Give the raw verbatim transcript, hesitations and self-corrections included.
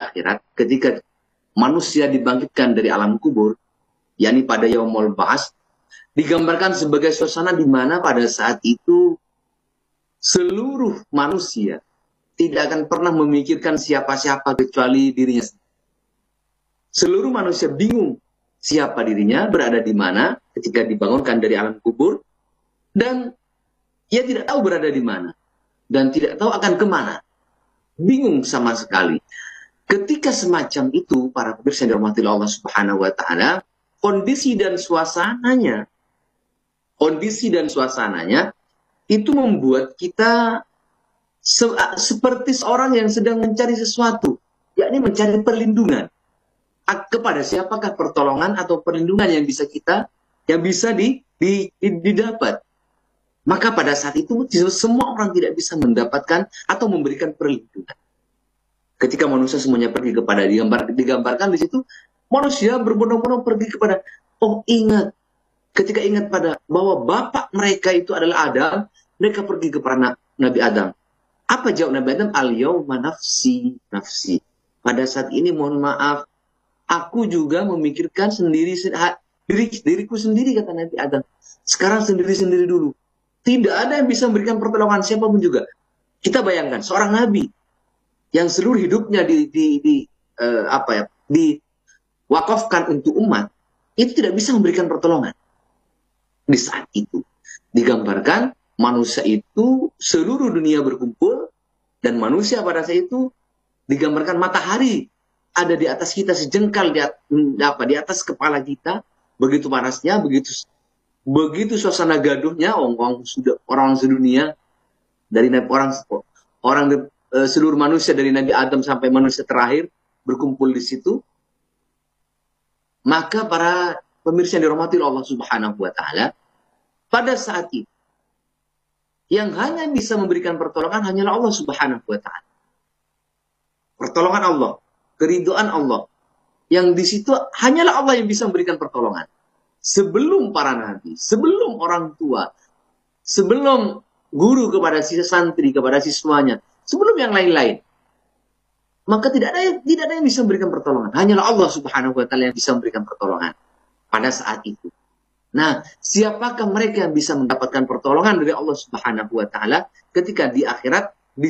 akhirat, ketika manusia dibangkitkan dari alam kubur, yakni pada yaumul ba'ats, digambarkan sebagai suasana di mana pada saat itu seluruh manusia tidak akan pernah memikirkan siapa-siapa kecuali dirinya. Seluruh manusia bingung siapa dirinya, berada di mana ketika dibangunkan dari alam kubur, dan ia tidak tahu berada di mana, dan tidak tahu akan kemana. Bingung sama sekali. Ketika semacam itu, para pemirsa yang dirahmati Allah Subhanahu wa Ta'ala, kondisi dan suasananya, kondisi dan suasananya itu membuat kita se seperti seorang yang sedang mencari sesuatu, yakni mencari perlindungan. Kepada siapakah pertolongan atau perlindungan yang bisa kita, yang bisa di, di, di, didapat? Maka pada saat itu semua orang tidak bisa mendapatkan atau memberikan perlindungan. Ketika manusia semuanya pergi kepada digambar, digambarkan di situ manusia berbondong-bondong pergi kepada, oh ingat, ketika ingat pada bahwa bapak mereka itu adalah Adam, mereka pergi kepada Nabi Adam. Apa jawab Nabi Adam? Al-yawma nafsi nafsi. Pada saat ini mohon maaf, aku juga memikirkan sendiri diri, diriku sendiri, kata Nabi Adam. Sekarang sendiri-sendiri dulu. Tidak ada yang bisa memberikan pertolongan siapapun juga. Kita bayangkan seorang nabi yang seluruh hidupnya di, di, di uh, apa ya, diwakafkan untuk umat, itu tidak bisa memberikan pertolongan. Di saat itu digambarkan manusia itu seluruh dunia berkumpul, dan manusia pada saat itu digambarkan matahari ada di atas kita sejengkal di, apa, di atas kepala kita, begitu panasnya, begitu begitu suasana gaduhnya, orang sudah orang sedunia, dari orang orang uh, seluruh manusia dari Nabi Adam sampai manusia terakhir berkumpul di situ. Maka para pemirsa yang dirahmati Allah Subhanahu wa Ta'ala, pada saat itu yang hanya bisa memberikan pertolongan hanyalah Allah Subhanahu wa Ta'ala. Pertolongan Allah, keridhaan Allah, yang di situ hanyalah Allah yang bisa memberikan pertolongan. Sebelum para nabi, sebelum orang tua, sebelum guru kepada si santri, kepada siswanya, sebelum yang lain-lain, maka tidak ada yang, tidak ada yang bisa memberikan pertolongan. Hanyalah Allah Subhanahu wa Ta'ala yang bisa memberikan pertolongan pada saat itu. Nah, siapakah mereka yang bisa mendapatkan pertolongan dari Allah Subhanahu wa Ta'ala ketika di akhirat?